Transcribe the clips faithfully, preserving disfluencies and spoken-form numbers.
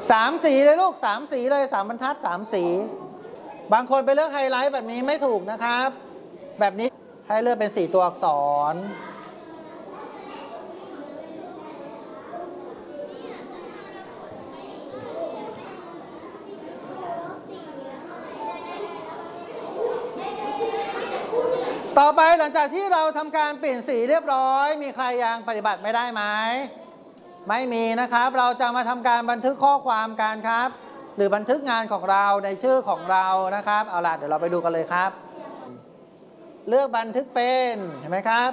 สามสีเลยลูกสามสีเลยสามบรรทัดสามสีบางคนไปเลือกไฮไลท์แบบนี้ไม่ถูกนะครับแบบนี้ให้เลือกเป็นสี่ตัวอักษรต่อไปหลังจากที่เราทำการเปลี่ยนสีเรียบร้อยมีใครยังปฏิบัติไม่ได้ไหมไม่มีนะครับเราจะมาทำการบันทึกข้อความกันครับหรือบันทึกงานของเราในชื่อของเรานะครับเอาล่ะเดี๋ยวเราไปดูกันเลยครับเลือกบันทึกเป็นเห็นไหมครับ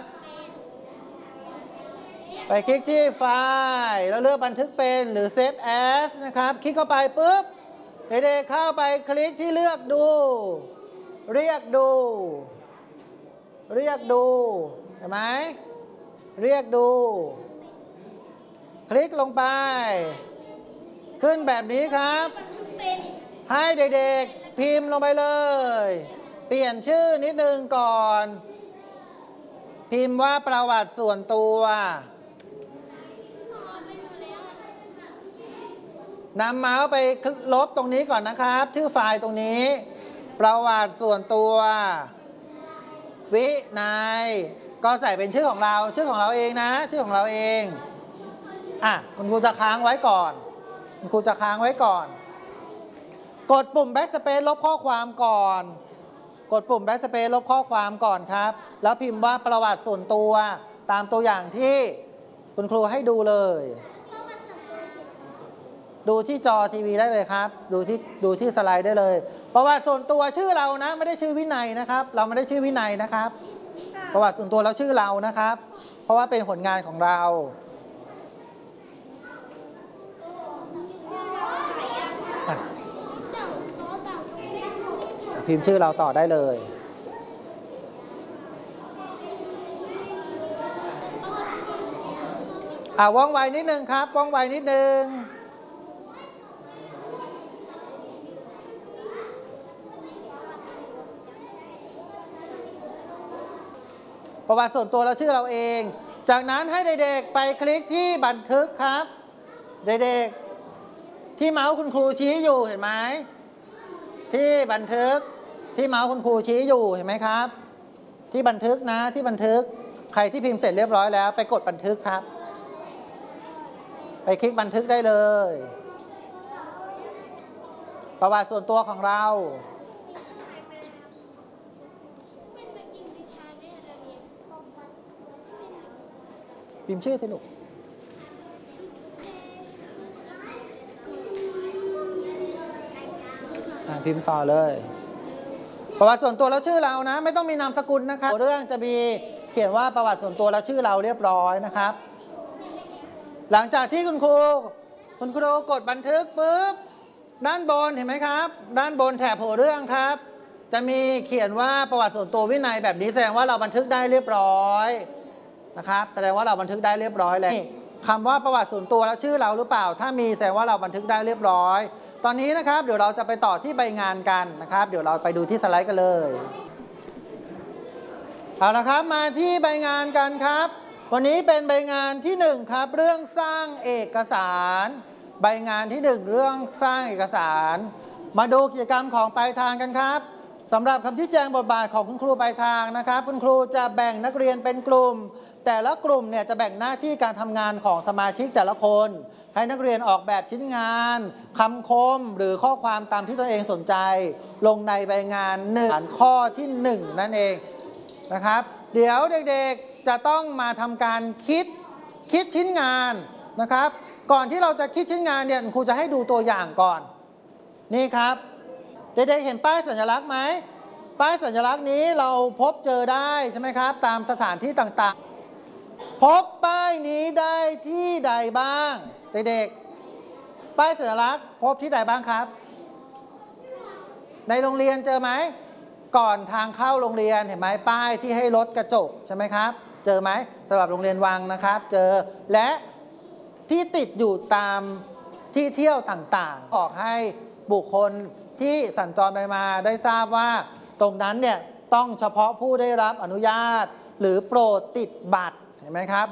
ไปคลิกที่ไฟล์แล้วเลือกบันทึกเป็นหรือ Save As นะครับคลิกเข้าไปปุ๊บเด็กๆเข้าไปคลิกที่เลือกดูเรียกดูเรียกดูเห็นไหมเรียกดูคลิกลงไปขึ้นแบบนี้ครับให้เด็กๆพิมพ์ลงไปเลยเปลี่ยนชื่อนิดนึงก่อนพิมพ์ว่าประวัติส่วนตัวนำเมาส์ไปลบตรงนี้ก่อนนะครับชื่อไฟล์ตรงนี้ประวัติส่วนตัววินัยก็ใส่เป็นชื่อของเราชื่อของเราเองนะชื่อของเราเองอ่ะคุณครูจะค้างไว้ก่อนคุณครูจะค้างไว้ก่อนกดปุ่ม Backspace ลบข้อความก่อนกดปุ่ม Backspace ลบข้อความก่อนครับแล้วพิมพ์ว่าประวัติส่วนตัวตามตัวอย่างที่คุณครูให้ดูเลยดูที่จอทีวีได้เลยครับดูที่ดูที่สไลด์ได้เลยประวัติส่วนตัวชื่อเรานะไม่ได้ชื่อวินัยนะครับเราไม่ได้ชื่อวินัยนะครับประวัติส่วนตัวเราชื่อเรานะครับเพราะว่าเป็นผลงานของเราพิมพ์ชื่อเราต่อได้เลยอ่าว่องไวนิดนึงครับว่องไวนิดนึงประวัติส่วนตัวเราชื่อเราเองจากนั้นให้เด็กๆไปคลิกที่บันทึกครับเด็กๆที่เมาส์คุณครูชี้อยู่เห็นไหมที่บันทึกที่เมาส์คุณครูชี้อยู่เห็นไหมครับที่บันทึกนะที่บันทึกใครที่พิมพ์เสร็จเรียบร้อยแล้วไปกดบันทึกครับไปคลิกบันทึกได้เลยประวัติส่วนตัวของเราพิมพ์ชื่อสิลูกพิมพ์ต่อเลยประวัติส่วนตัวแล้วชื่อเรานะไม่ต้องมีนามสกุลนะครับเรื่องจะมีเขียนว่าประวัติส่วนตัวแล้วชื่อเราเรียบร้อยนะครับหลังจากที่คุณครูคุณครูกดบันทึกปุ๊บด้านบนเห็นไหมครับด้านบนแถบหัวเรื่องครับจะมีเขียนว่าประวัติส่วนตัววินัยแบบนี้แสดงว่าเราบันทึกได้เรียบร้อยนะครับแสดงว่าเราบันทึกได้เรียบร้อยแล้วคำว่าประวัติส่วนตัวแล้วชื่อเราหรือเปล่าถ้ามีแสดงว่าเราบันทึกได้เรียบร้อยตอนนี้นะครับเดี๋ยวเราจะไปต่อที่ใบงานกันนะครับเดี๋ยวเราไปดูที่สไลด์กันเลยเอาละครับมาที่ใบงานกันครับวันนี้เป็นใบงานที่หนึ่งครับเรื่องสร้างเอกสารใบงานที่หนึ่งเรื่องสร้างเอกสารมาดูกิจกรรมของปลายทางกันครับสำหรับคำชี้แจงบทบาทของคุณครูปลายทางนะครับคุณครูจะแบ่งนักเรียนเป็นกลุ่มแต่ละกลุ่มเนี่ยจะแบ่งหน้าที่การทำงานของสมาชิกแต่ละคนให้นักเรียนออกแบบชิ้นงานคำคมหรือข้อความตามที่ตัวเองสนใจลงในใบงานหนึ่งข้อที่หนึ่งนั่นเองนะครับเดี๋ยวเด็กๆจะต้องมาทำการคิดคิดชิ้นงานนะครับก่อนที่เราจะคิดชิ้นงานเนี่ยครูจะให้ดูตัวอย่างก่อนนี่ครับเด็กๆเห็นป้ายสัญลักษณ์ไหมป้ายสัญลักษณ์นี้เราพบเจอได้ใช่ไหมครับตามสถานที่ต่างๆพบป้ายนี้ได้ที่ใดบ้างเด็กๆป้ายสัญลักษณ์พบที่ใดบ้างครับในโรงเรียนเจอไหมก่อนทางเข้าโรงเรียนเห็นไหมป้ายที่ให้รถกระจกใช่ไหมครับเจอไหมสำหรับโรงเรียนวังนะครับเจอและที่ติดอยู่ตามที่เที่ยวต่างๆออกให้บุคคลที่สัญจรไปมาได้ทราบว่าตรงนั้นเนี่ยต้องเฉพาะผู้ได้รับอนุญาตหรือโปรดติดบัตรเห็นไหมครับ